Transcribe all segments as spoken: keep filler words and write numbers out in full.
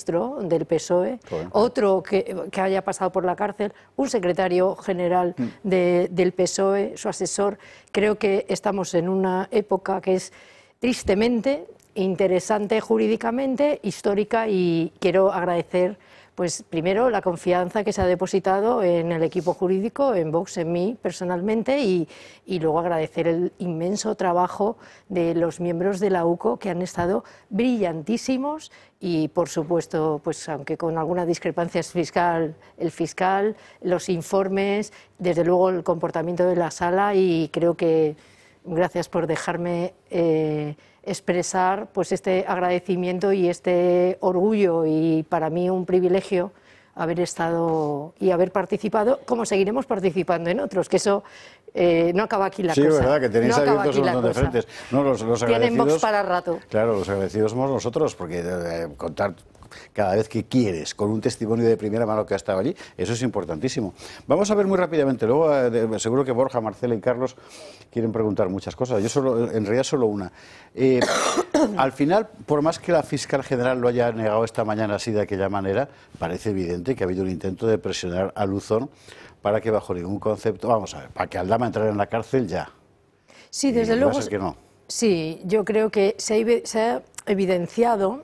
ministro del P S O E, Joder. otro que, que haya pasado por la cárcel, un secretario general de, del P S O E, su asesor. Creo que estamos en una época que es tristemente interesante jurídicamente, histórica, y quiero agradecer, pues primero, la confianza que se ha depositado en el equipo jurídico, en Vox, en mí personalmente, y, y luego agradecer el inmenso trabajo de los miembros de la U C O, que han estado brillantísimos, y por supuesto, pues aunque con algunas discrepancias fiscal, el fiscal, los informes, desde luego el comportamiento de la sala, y creo que gracias por dejarme eh, expresar pues este agradecimiento y este orgullo, y para mí un privilegio haber estado y haber participado, como seguiremos participando en otros, que eso eh, no acaba aquí la sí, cosa. Sí, verdad, que tenéis no abiertos un montón de frentes. No, los, los Tienen Vox agradecidos, para rato. Claro, los agradecidos somos nosotros, porque eh, contar cada vez que quieres, con un testimonio de primera mano que ha estado allí, eso es importantísimo. Vamos a ver muy rápidamente, luego eh, seguro que Borja, Marcela y Carlos quieren preguntar muchas cosas, yo solo, en realidad solo una. Eh, al final, por más que la fiscal general lo haya negado esta mañana así de aquella manera, parece evidente que ha habido un intento de presionar a Luzón para que bajo ningún concepto, vamos a ver, para que Aldama entrara en la cárcel ya. Sí, desde y luego. Va a ser que no. Sí, yo creo que se ha, se ha evidenciado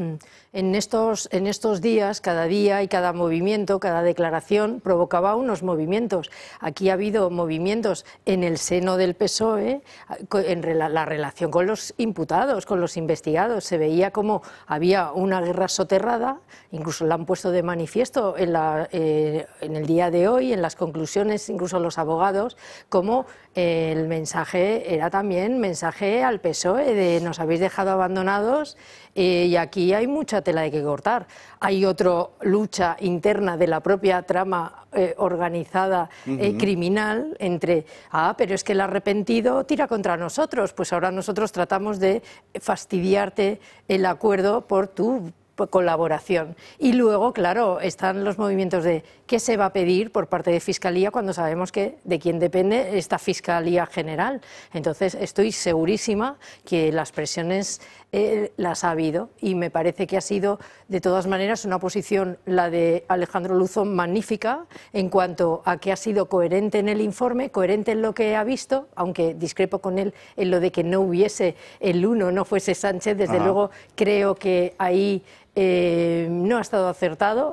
en estos, en estos días, cada día y cada movimiento, cada declaración provocaba unos movimientos. Aquí ha habido movimientos en el seno del P S O E, en la relación con los imputados, con los investigados. Se veía como había una guerra soterrada, incluso la han puesto de manifiesto en, la, eh, en el día de hoy, en las conclusiones, incluso los abogados, como eh, el mensaje era también mensaje al P S O E de nos habéis dejado abandonados. Eh, y aquí hay mucha tela de que cortar. Hay otra lucha interna de la propia trama eh, organizada eh, Uh-huh. criminal entre, ah, pero es que el arrepentido tira contra nosotros, pues ahora nosotros tratamos de fastidiarte el acuerdo por tu colaboración. Y luego, claro, están los movimientos de qué se va a pedir por parte de Fiscalía cuando sabemos que de quién depende esta Fiscalía General. Entonces, estoy segurísima que las presiones eh, las ha habido, y me parece que ha sido, de todas maneras, una posición, la de Alejandro Luzón, magnífica en cuanto a que ha sido coherente en el informe, coherente en lo que ha visto, aunque discrepo con él en lo de que no hubiese el uno, no fuese Sánchez. Desde Ajá. luego creo que ahí Eh, no ha estado acertado,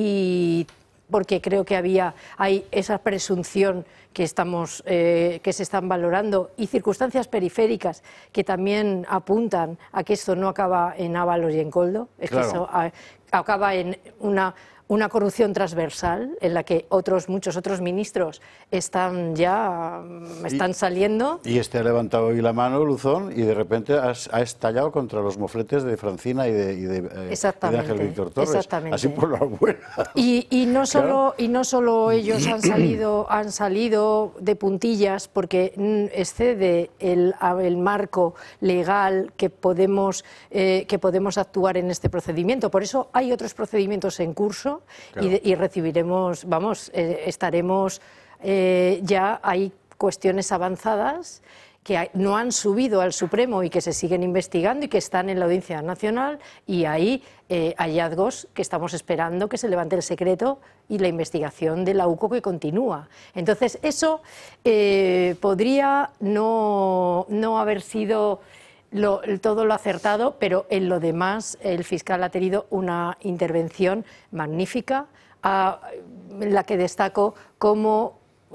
y porque creo que había hay esa presunción que estamos eh, que se están valorando, y circunstancias periféricas que también apuntan a que esto no acaba en Ábalos y en Koldo, es Claro. que eso a, acaba en una una corrupción transversal en la que otros muchos otros ministros están ya están y, saliendo. Y este ha levantado hoy la mano, Luzón, y de repente ha, ha estallado contra los mofletes de Francina y de, y de, eh, y de Ángel Víctor Torres. Exactamente. Así por la buena. Y, y no solo Claro. y no solo ellos han salido han salido de puntillas, porque excede el, el marco legal que podemos eh, que podemos actuar en este procedimiento. Por eso hay otros procedimientos en curso. Claro. y, de, y recibiremos, vamos, eh, estaremos eh, ya hay cuestiones avanzadas que no han subido al Supremo y que se siguen investigando y que están en la Audiencia Nacional, y hay eh, hallazgos que estamos esperando que se levante el secreto y la investigación de la U C O que continúa. Entonces, eso eh, podría no, no haber sido Lo, todo lo acertado, pero en lo demás el fiscal ha tenido una intervención magnífica, a, en la que destaco como,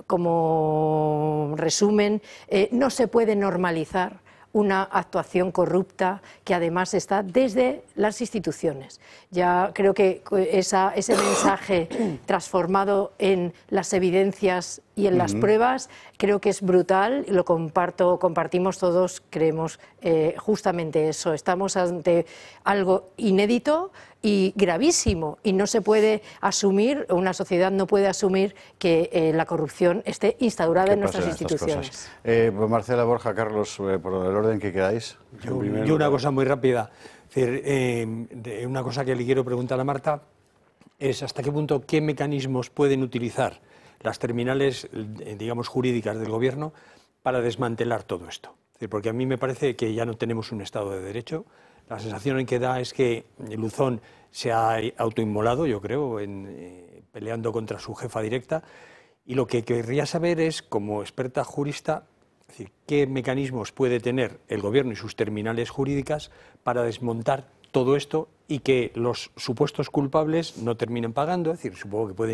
como resumen, eh, no se puede normalizar una actuación corrupta que además está desde las instituciones. Ya creo que esa, ese mensaje transformado en las evidencias y en uh-huh. las pruebas, creo que es brutal, lo comparto, compartimos todos, creemos eh, justamente eso. Estamos ante algo inédito y gravísimo, y no se puede asumir, una sociedad no puede asumir que eh, la corrupción esté instaurada en nuestras instituciones. Eh, pues Marcela, Borja, Carlos, eh, por el orden que queráis. Yo, yo una cosa muy rápida, es decir, eh, de una cosa que le quiero preguntar a Marta es hasta qué punto, qué mecanismos pueden utilizar las terminales, digamos, jurídicas del Gobierno para desmantelar todo esto. Es decir, porque a mí me parece que ya no tenemos un Estado de Derecho. La sensación que da es que Luzón se ha autoinmolado, yo creo, en, eh, peleando contra su jefa directa. Y lo que querría saber es, como experta jurista, es decir, qué mecanismos puede tener el Gobierno y sus terminales jurídicas para desmontar todo esto y que los supuestos culpables no terminen pagando. Es decir, supongo que puede